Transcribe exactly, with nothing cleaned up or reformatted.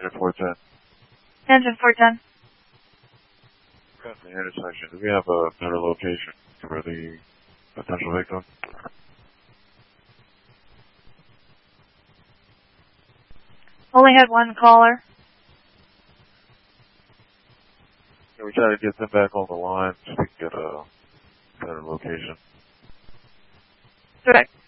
Engine four ten. Engine four ten. At the intersection, do we have a better location for the potential victim? Only had one caller. Can we try to get them back on the line so we can get a better location? Direct.